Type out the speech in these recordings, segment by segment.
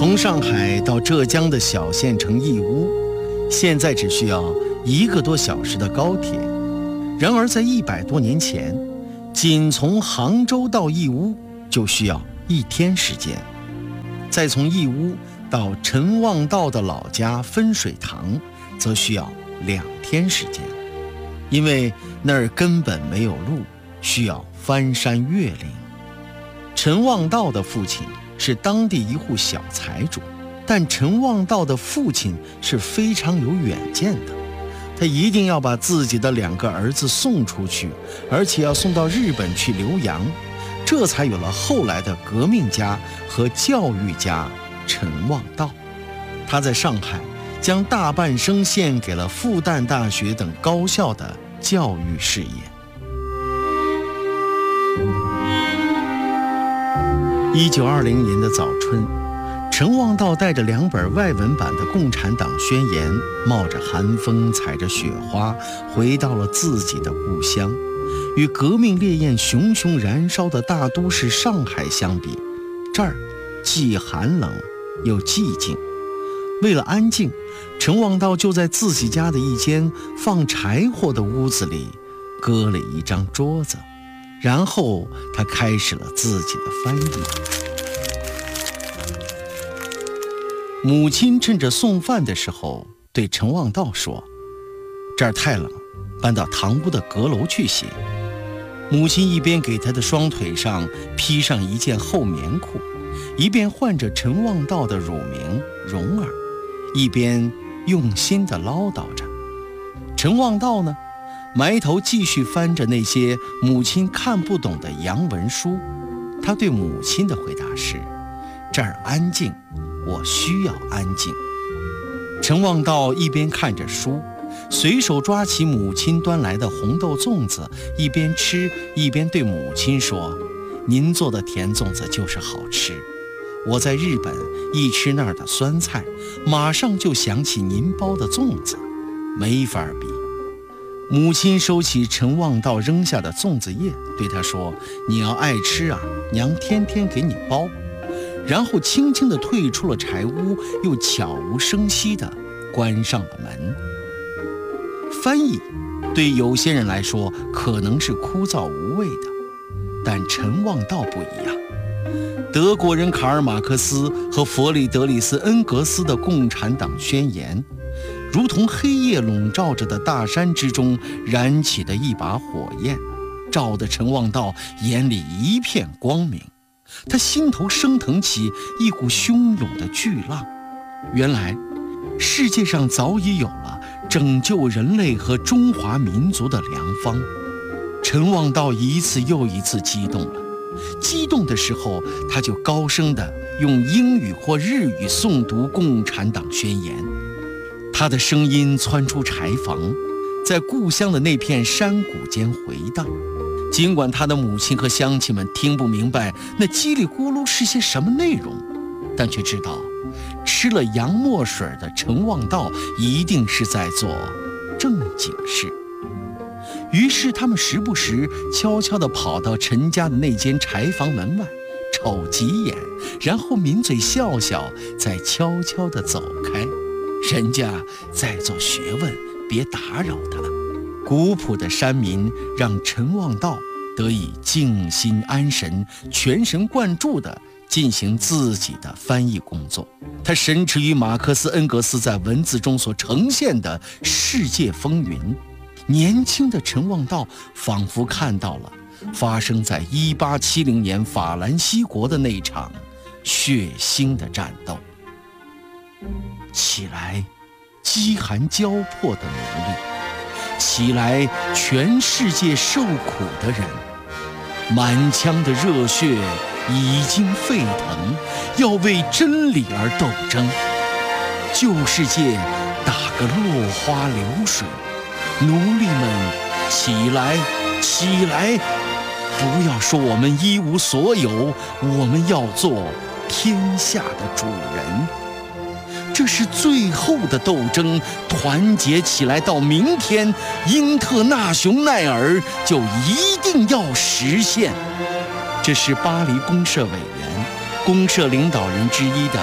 从上海到浙江的小县城义乌，现在只需要1个多小时的高铁。然而在100多年前，仅从杭州到义乌就需要1天时间，再从义乌到陈望道的老家分水塘，则需要2天时间。因为那儿根本没有路，需要翻山越岭。陈望道的父亲是当地一户小财主，但陈望道的父亲是非常有远见的，他一定要把自己的2个儿子送出去，而且要送到日本去留洋，这才有了后来的革命家和教育家陈望道。他在上海将大半生献给了复旦大学等高校的教育事业。1920年的早春，陈望道带着2本外文版的《共产党宣言》，冒着寒风，踩着雪花，回到了自己的故乡。与革命烈焰熊熊燃烧的大都市上海相比，这儿既寒冷又寂静。为了安静，陈望道就在自己家的一间放柴火的屋子里搁了一张桌子，然后他开始了自己的翻译。母亲趁着送饭的时候对陈望道说：“这儿太冷，搬到堂屋的阁楼去写。”母亲一边给他的双腿上披上一件厚棉裤，一边唤着陈望道的乳名蓉儿，一边用心地唠叨着。陈望道呢，埋头继续翻着那些母亲看不懂的洋文书。他对母亲的回答是：“这儿安静，我需要安静。”陈望道一边看着书，随手抓起母亲端来的红豆粽子，一边吃一边对母亲说：“您做的甜粽子就是好吃。我在日本一吃那儿的酸菜，马上就想起您包的粽子，没法比。”母亲收起陈望道扔下的粽子叶，对他说：“你要爱吃啊，娘天天给你包。”然后轻轻地退出了柴屋，又悄无声息地关上了门。翻译对有些人来说可能是枯燥无味的，但陈望道不一样。德国人卡尔马克思和弗里德里斯恩格斯的《共产党宣言》，如同黑夜笼罩着的大山之中燃起的一把火焰，照得陈望道眼里一片光明。他心头升腾起一股汹涌的巨浪。原来世界上早已有了拯救人类和中华民族的良方。陈望道一次又一次激动了，激动的时候他就高声地用英语或日语诵读《共产党宣言》。他的声音窜出柴房，在故乡的那片山谷间回荡。尽管他的母亲和乡亲们听不明白那叽里咕噜是些什么内容，但却知道吃了洋墨水的陈望道一定是在做正经事。于是他们时不时悄悄地跑到陈家的那间柴房门外，瞅几眼，然后抿嘴笑笑，再悄悄地走开。人家在做学问，别打扰他。古朴的山民让陈望道得以静心安神，全神贯注地进行自己的翻译工作。他神驰于马克思恩格斯在文字中所呈现的世界风云。年轻的陈望道仿佛看到了发生在1870年法兰西国的那场血腥的战斗。起来，饥寒交迫的奴隶！起来，全世界受苦的人！满腔的热血已经沸腾，要为真理而斗争。旧世界打个落花流水，奴隶们起来，起来！不要说我们一无所有，我们要做天下的主人。这是最后的斗争，团结起来到明天，英特纳雄奈尔就一定要实现。这是巴黎公社委员、公社领导人之一的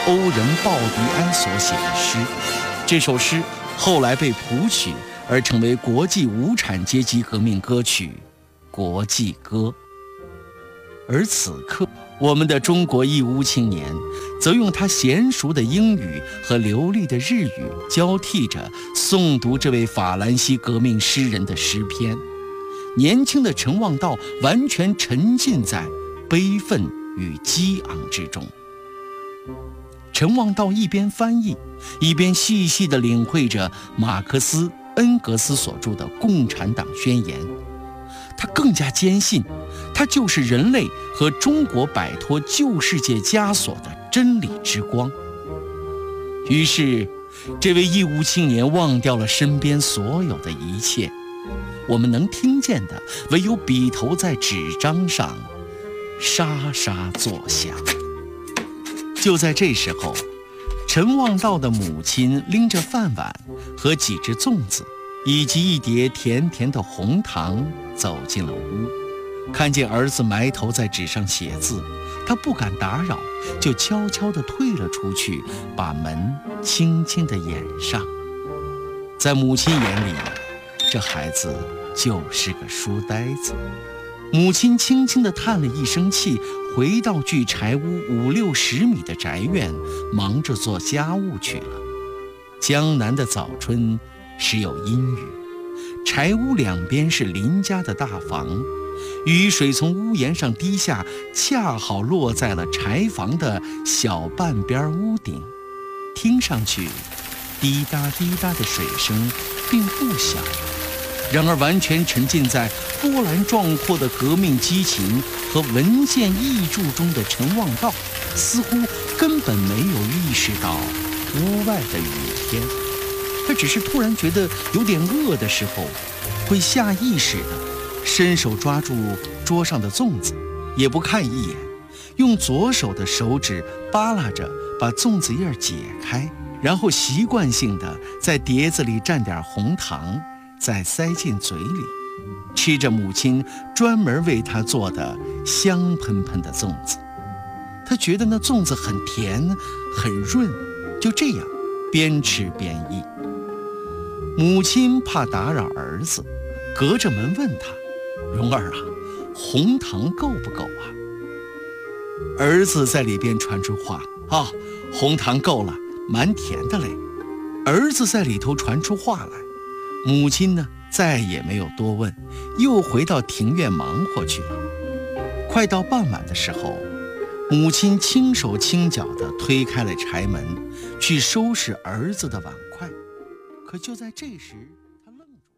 欧仁鲍迪埃所写的诗。这首诗后来被谱曲，而成为国际无产阶级革命歌曲《国际歌》。而此刻，我们的中国义乌青年则用他娴熟的英语和流利的日语交替着诵读这位法兰西革命诗人的诗篇。年轻的陈望道完全沉浸在悲愤与激昂之中。陈望道一边翻译，一边细细地领会着马克思、恩格斯所著的《共产党宣言》。他更加坚信，它就是人类和中国摆脱旧世界枷锁的真理之光。于是，这位义乌青年忘掉了身边所有的一切，我们能听见的唯有笔头在纸张上沙沙作响。就在这时候，陈望道的母亲拎着饭碗和几只粽子以及一碟甜甜的红糖走进了屋，看见儿子埋头在纸上写字，他不敢打扰，就悄悄地退了出去，把门轻轻地掩上。在母亲眼里，这孩子就是个书呆子。母亲轻轻地叹了一声气，回到距柴屋50-60米的宅院，忙着做家务去了。江南的早春时有阴雨，柴屋两边是邻家的大房，雨水从屋檐上滴下，恰好落在了柴房的小半边屋顶，听上去滴答滴答的水声并不小。然而完全沉浸在波澜壮阔的革命激情和文献译著中的陈望道，似乎根本没有意识到屋外的雨天。他只是突然觉得有点饿的时候，会下意识地伸手抓住桌上的粽子，也不看一眼，用左手的手指扒拉着把粽子叶解开，然后习惯性地在碟子里蘸点红糖，再塞进嘴里，吃着母亲专门为他做的香喷喷的粽子。他觉得那粽子很甜很润，就这样边吃边议。母亲怕打扰儿子，隔着门问他：“蓉儿啊，红糖够不够啊？”儿子在里边传出话：“啊，红糖够了，蛮甜的嘞。”儿子在里头传出话来，母亲呢再也没有多问，又回到庭院忙活去了。快到傍晚的时候，母亲轻手轻脚地推开了柴门，去收拾儿子的碗筷。可就在这时，他愣住。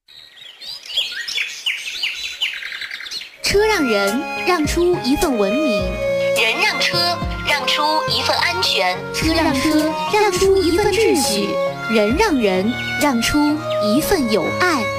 车让人让出一份文明， 人让车让出一份安全， 车让车让出一份秩序，人让人让出一份友爱。